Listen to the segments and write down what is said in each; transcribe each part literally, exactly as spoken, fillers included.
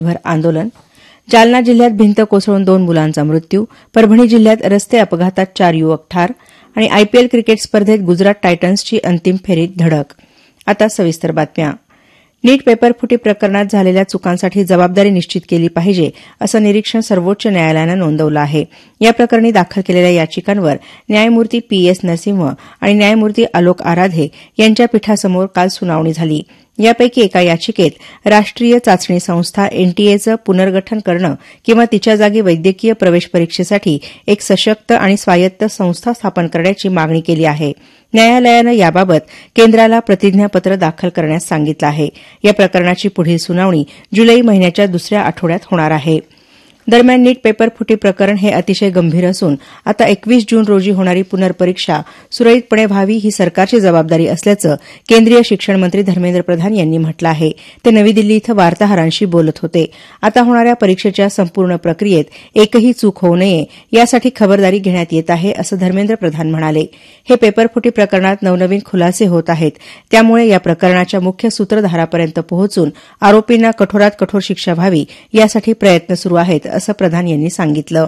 भर आंदोलन. जालना जिल्ह्यात भिंत कोसळून दोन मुलांचा मृत्यू. परभणी जिल्ह्यात रस्ते अपघातात चार युवक ठार. आणि आयपीएल क्रिकेट स्पर्धेत गुजरात टायटन्सची अंतिम फेरीत धडक. आता सविस्तर बातम्या. नीट पेपरफुटी प्रकरणात झालेल्या चुकांसाठी जबाबदारी निश्चित केली पाहिजे असं निरीक्षण सर्वोच्च न्यायालयानं नोंदवलं आहे. या प्रकरणी दाखल केलेल्या याचिकांवर न्यायमूर्ती पी एस नरसिंह आणि न्यायमूर्ती आलोक आराधे यांच्या पीठासमोर काल सुनावणी झाली. यापैकी एका याचिकेत राष्ट्रीय चाचणी संस्था एनटीएचं पुनर्गठन करणं किंवा तिच्या जागी वैद्यकीय प्रवेश परीक्षेसाठी एक सशक्त आणि स्वायत्त संस्था स्थापन करण्याची मागणी केली आहे. न्यायालयानं याबाबत केंद्राला प्रतिज्ञापत्र दाखल करण्यास सांगितलं आहे. या प्रकरणाची पुढील सुनावणी जुलै महिन्याच्या दुसऱ्या आठवड्यात होणार आहे. दरम्यान नीट पेपरफुटी प्रकरण हे अतिशय गंभीर असून आता एकवीस जून रोजी होणारी पुनर्परीक्षा सुरळीतपणे व्हावी ही सरकारची जबाबदारी असल्याचं केंद्रीय शिक्षण मंत्री धर्मेंद्र प्रधान यांनी म्हटलं आहे. ते नवी दिल्ली इथं वार्ताहरांशी बोलत होते. आता होणाऱ्या परीक्षेच्या संपूर्ण प्रक्रियेत एकही चूक होऊ नये यासाठी खबरदारी घेण्यात येत आहे असं धर्मेंद्र प्रधान म्हणाले. हे पेपरफुटी प्रकरणात नवनवीन खुलासे होत आहेत. त्यामुळे या प्रकरणाच्या मुख्य सूत्रधारापर्यंत पोहोचून आरोपींना कठोरात कठोर शिक्षा व्हावी यासाठी प्रयत्न सुरू आहेत असं प्रधान यांनी सांगितलं.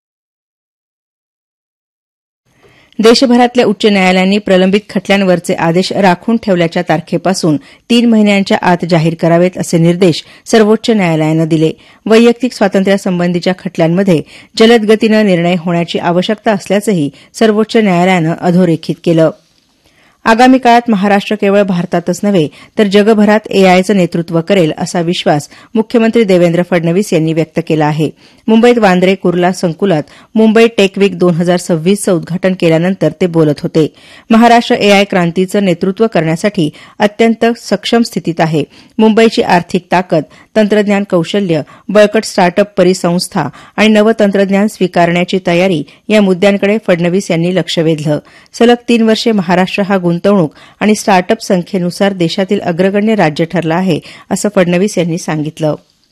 देशभरातल्या उच्च न्यायालयांनी प्रलंबित खटल्यांवरचे आदेश राखून ठेवल्याच्या तारखेपासून तीन महिन्यांच्या आत जाहीर करावेत असे निर्देश सर्वोच्च न्यायालयानं दिले. वैयक्तिक स्वातंत्र्यासंबंधीच्या खटल्यांमध्ये जलद गतीनं निर्णय होण्याची आवश्यकता असल्याचंही सर्वोच्च न्यायालयानं अधोरेखित केलं. आगामी काळात महाराष्ट्र केवळ भारतातच नव्हे तर जगभरात एआयचं नेतृत्व करेल असा विश्वास मुख्यमंत्री देवेंद्र फडणवीस यांनी व्यक्त केला आहे. मुंबईत वांद्रे कुर्ला संकुलात मुंबई टेक वीक दोन हजार सव्वीसचं उद्घाटन केल्यानंतर ते बोलत होते. महाराष्ट्र एआय क्रांतीचं नेतृत्व करण्यासाठी अत्यंत सक्षम स्थितीत आहे. मुंबईची आर्थिक ताकद, तंत्रज्ञान कौशल्य, बळकट स्टार्टअप परिसंस्था आणि नवतंत्रज्ञान स्वीकारण्याची तयारी या मुद्द्यांकडे फडणवीस यांनी लक्ष वेधलं. सलग तीन वर्षे महाराष्ट्र हा गुंतवणूक आणि स्टार्टअप संख्येनुसार देशातील अग्रगण्य राज्य ठरलं आहे असं फडणवीस यांनी सांगितलं.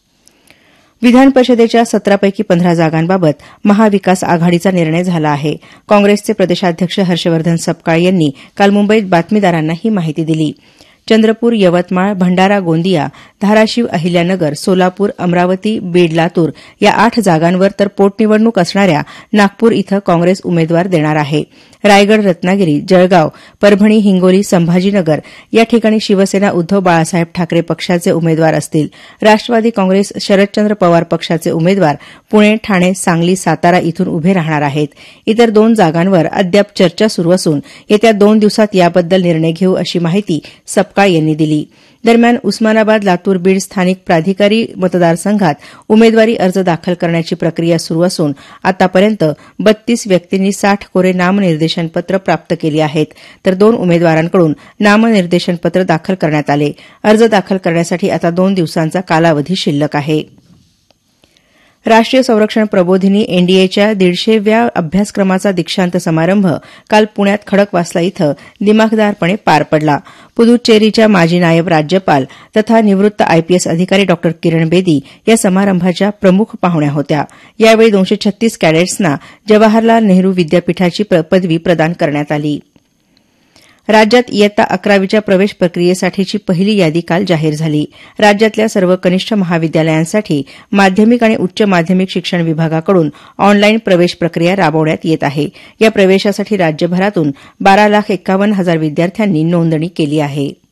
विधान परिषदेच्या सतरापैकी पंधरा जागांबाबत महाविकास आघाडीचा निर्णय झाला आहे. काँग्रेसचे प्रदेशाध्यक्ष हर्षवर्धन सपकाळ यांनी काल मुंबईत बातमीदारांना ही माहिती दिली. चंद्रपूर, यवतमाळ, भंडारा, गोंदिया, धाराशिव, अहिल्यानगर, सोलापूर, अमरावती, बीड, लातूर या आठ जागांवर तर पोटनिवडणूक असणाऱ्या नागपूर इथं काँग्रेस उमेदवार देणार आहे. रायगड, रत्नागिरी, जळगाव, परभणी, हिंगोली, संभाजीनगर या ठिकाणी शिवसेना उद्धव बाळासाहेब ठाकरे पक्षाचे उमेदवार असतील. राष्ट्रवादी काँग्रेस शरदचंद्र पवार पक्षाचे उमेदवार पुणे, ठाणे, सांगली, सातारा इथून उभे राहणार आहेत. इतर दोन जागांवर अद्याप चर्चा सुरू असून येत्या दोन दिवसात याबद्दल निर्णय घेऊ अशी माहिती सपकाळ यांनी दिली. दरम्यान उस्मानाबाद, लातूर, बीड स्थानिक प्राधिकारी मतदारसंघात उमेदवारी अर्ज दाखल करण्याची प्रक्रिया सुरू असून आतापर्यंत बत्तीस व्यक्तींनी साठ कोरे नामनिर्देशनपत्र प्राप्त केली आहेत. तर दोन उमेदवारांकडून नामनिर्देशनपत्र दाखल करण्यात आले. अर्ज दाखल करण्यासाठी आता दोन दिवसांचा कालावधी शिल्लक आहे. राष्ट्रीय संरक्षण प्रबोधिनी एनडीएच्या दीडशेव्या अभ्यासक्रमाचा दीक्षांत समारंभ काल पुण्यात खडकवासला इथं दिमाखदारपणे पार पडला. पुदुच्चेरीच्या माजी नायब राज्यपाल तथा निवृत्त आयपीएस अधिकारी डॉ किरण बेदी या समारंभाच्या प्रमुख पाहुण्या होत्या. यावेळी दोनशे छत्तीस कॅडेट्सना जवाहरलाल नेहरू विद्यापीठाची पदवी प्रदान करण्यात आली. राज्यात इयत्ता अकरावीच्या प्रवेश प्रक्रियेसाठीची पहिली यादी काल जाहीर झाली. राज्यातल्या सर्व कनिष्ठ महाविद्यालयांसाठी माध्यमिक आणि उच्च माध्यमिक शिक्षण विभागाकडून ऑनलाईन प्रवेश प्रक्रिया राबवण्यात येत आहे. या प्रवेशासाठी राज्यभरातून बारा लाख एक्कावन्न हजार विद्यार्थ्यांनी नोंदणी केली आहे.